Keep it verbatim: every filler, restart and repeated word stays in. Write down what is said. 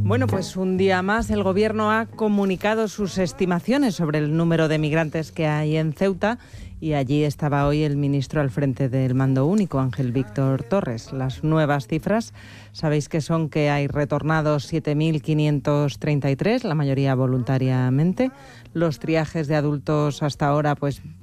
Bueno, pues un día más el Gobierno ha comunicado sus estimaciones sobre el número de migrantes que hay en Ceuta y allí estaba hoy el ministro al frente del Mando Único, Ángel Víctor Torres. Las nuevas cifras, sabéis que son que hay retornados siete mil quinientos treinta y tres, la mayoría voluntariamente. Los triajes de adultos hasta ahora, pues